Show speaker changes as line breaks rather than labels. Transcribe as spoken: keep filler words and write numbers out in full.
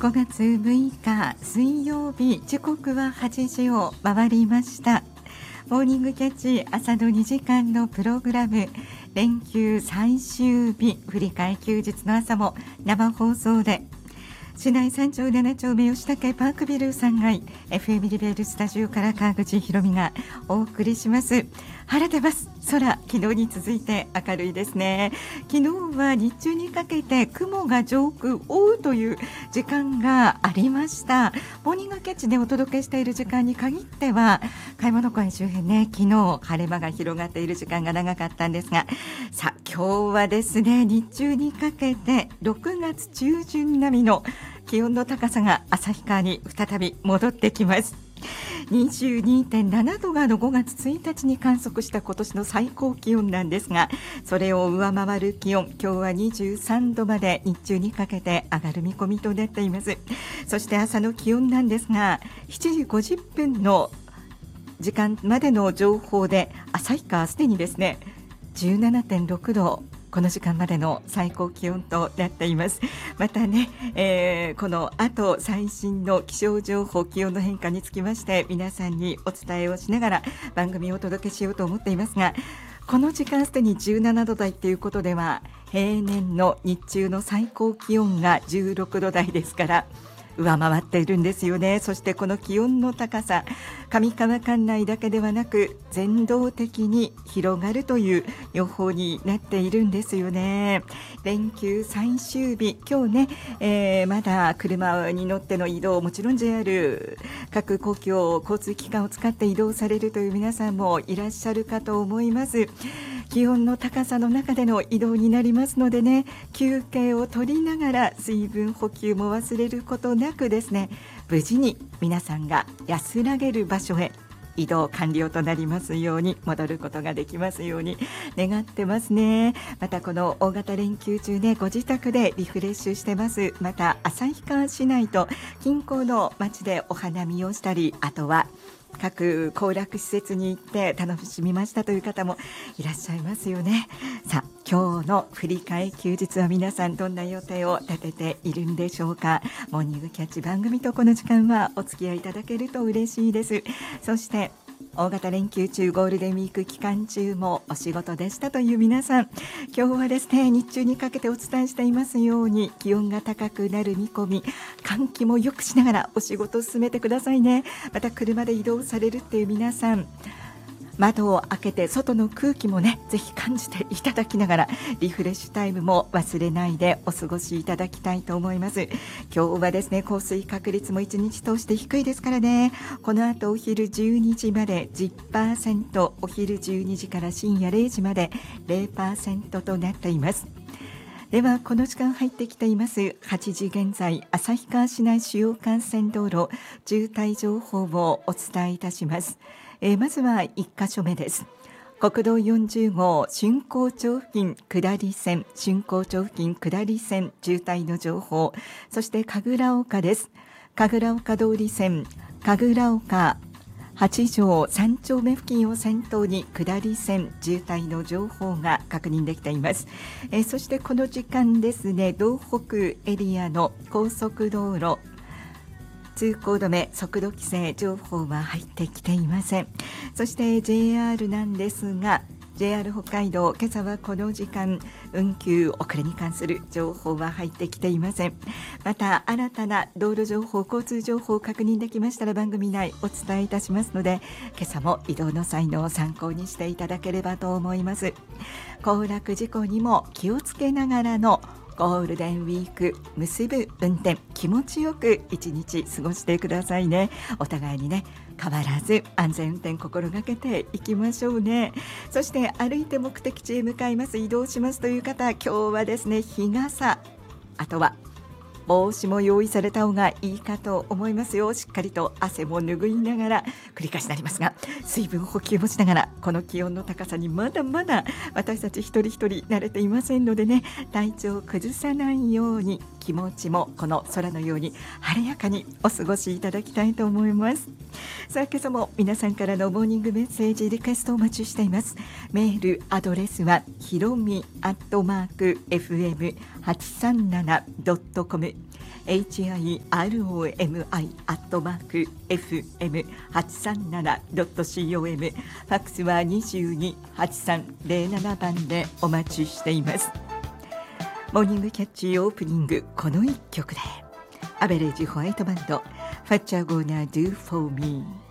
ごがつむいか水曜日、時刻ははちじを回りました。モーニングキャッチ朝のにじかんのプログラム、連休最終日、振り替え休日の朝も生放送で市内さんちょうななちょうめ吉武パークビルさんがい エフエム リベルスタジオから川口ひろみがお送りします。晴れてます。空、昨日に続いて明るいですね。昨日は日中にかけて雲が上空を覆うという時間がありました。モーニングキャッチでお届けしている時間に限っては買い物公園周辺ね、昨日晴れ間が広がっている時間が長かったんですが、さあ今日はですね、日中にかけてろくがつちゅうじゅん並みの気温の高さが旭川に再び戻ってきます。 にじゅうにてんなな 度がのごがつついたちに観測した今年の最高気温なんですが、それを上回る気温、今日はにじゅうさんどまで日中にかけて上がる見込みとなっています。そして朝の気温なんですが、しちじごじゅっぷんの時間までの情報で旭川すでにですね じゅうななてんろく 度、この時間までの最高気温となっています。またね、えー、この後最新の気象情報、気温の変化につきまして皆さんにお伝えをしながら番組をお届けしようと思っていますが、この時間すでにじゅうななど台ということでは、平年の日中の最高気温がじゅうろくど台ですから上回っているんですよね。そしてこの気温の高さ、上川管内だけではなく全道的に広がるという予報になっているんですよね。連休最終日、今日ね、えー、まだ車に乗っての移動、もちろん ジェイアール 各公共交通機関を使って移動されるという皆さんもいらっしゃるかと思います。気温の高さの中での移動になりますのでね、休憩を取りながら水分補給も忘れることなくですね、無事に皆さんが安らげる場所へ移動完了となりますように、戻ることができますように願ってますね。またこの大型連休中ね、ご自宅でリフレッシュしてます。また旭川市内と近郊の町でお花見をしたり、あとは各行楽施設に行って楽しみましたという方もいらっしゃいますよね。さあ今日の振り替え休日は皆さんどんな予定を立てているんでしょうか。モーニングキャッチ番組とこの時間はお付き合いいただけると嬉しいです。そして大型連休中、ゴールデンウィーク期間中もお仕事でしたという皆さん、今日はですね、日中にかけてお伝えしていますように気温が高くなる見込み、換気もよくしながらお仕事を進めてくださいね。また車で移動されるっていう皆さん、窓を開けて外の空気もね、ぜひ感じていただきながらリフレッシュタイムも忘れないでお過ごしいただきたいと思います。今日はですね、降水確率もいちにち通して低いですからね、この後お昼じゅうにじまで じゅっパーセント、 お昼じゅうにじから深夜れいじまで ゼロパーセント となっています。ではこの時間入ってきていますはちじ現在、旭川市内主要幹線道路渋滞情報をお伝えいたします。えー、まずはいっかしょめです。国道よんじゅうごう竣工町付近下り線、竣工町付近下り線渋滞の情報、そして神楽岡です。神楽岡通り線、神楽岡八条さんちょうめ付近を先頭に下り線渋滞の情報が確認できています。えー、そしてこの時間ですね、道北エリアの高速道路通行止め、速度規制情報は入ってきていません。そして ジェイアール なんですが、 ジェイアール 北海道、今朝はこの時間運休遅れに関する情報は入ってきていません。また新たな道路情報、交通情報を確認できましたら番組内お伝えいたしますので、今朝も移動の際の参考にしていただければと思います。行楽事故にも気をつけながらのゴールデンウィーク結ぶ運転、気持ちよく一日過ごしてくださいね。お互いにね、変わらず安全運転心がけていきましょうね。そして歩いて目的地へ向かいます、移動しますという方、今日はですね、日傘、あとは帽子も用意された方がいいかと思いますよ。しっかりと汗も拭いながら、繰り返しになりますが水分補給もしながら、この気温の高さにまだまだ私たち一人一人慣れていませんのでね、体調を崩さないように、気持ちもこの空のように晴れやかにお過ごしいただきたいと思います。さあ今朝も皆さんからのモーニングメッセージリクエストをお待ちしています。メールアドレスはひろみアットマーク エフエムはちさんななドットコム、 エイチアイアールオーエムアイ アットマーク エフエムはちさんなな ドット コム ファックスは にじゅうに はちさんゼロなな 番でお待ちしています。モーニングキャッチオープニング、この一曲でアベレージホワイトバンドファッチャーゴーナー Do for me。